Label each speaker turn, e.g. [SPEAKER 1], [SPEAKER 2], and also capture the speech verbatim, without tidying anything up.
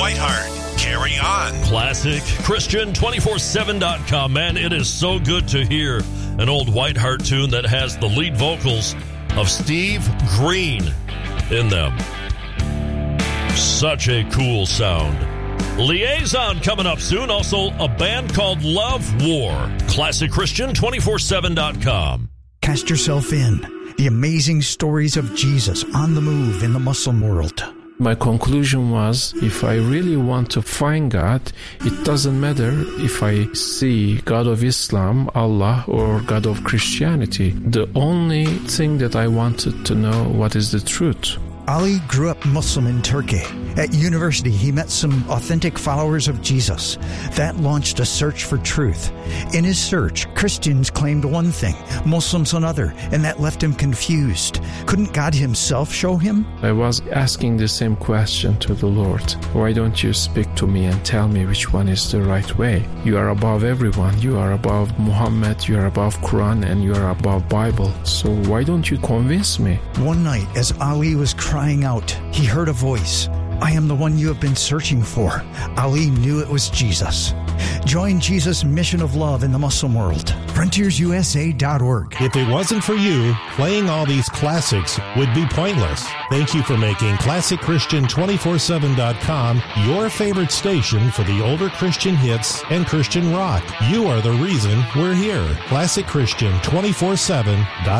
[SPEAKER 1] Whitehart. Carry on.
[SPEAKER 2] Classic Christian two four seven dot com. Man, it is so good to hear an old Whitehart tune that has the lead vocals of Steve Green in them. Such a cool sound. Liaison coming up soon. Also, a band called Love War. Classic Christian two four seven dot com.
[SPEAKER 3] Cast yourself in. The amazing stories of Jesus on the move in the Muslim world.
[SPEAKER 4] My conclusion was, if I really want to find God, it doesn't matter if I see God of Islam, Allah, or God of Christianity. The only thing that I wanted to know, what is the truth?
[SPEAKER 3] Ali grew up Muslim in Turkey. At university, he met some authentic followers of Jesus. That launched a search for truth. In his search, Christians claimed one thing, Muslims another, and that left him confused. Couldn't God himself show him?
[SPEAKER 4] I was asking the same question to the Lord. Why don't you speak to me and tell me which one is the right way? You are above everyone. You are above Muhammad, you are above Quran, and you are above Bible. So why don't you convince me?
[SPEAKER 3] One night, as Ali was crying out, he heard a voice. I am the one you have been searching for. Ali knew it was Jesus. Join Jesus' mission of love in the Muslim world. frontiers u s a dot org.
[SPEAKER 5] If it wasn't for you, playing all these classics would be pointless. Thank you for making Classic Christian two four seven dot com your favorite station for the older Christian hits and Christian rock. You are the reason we're here. Classic Christian two four seven dot com.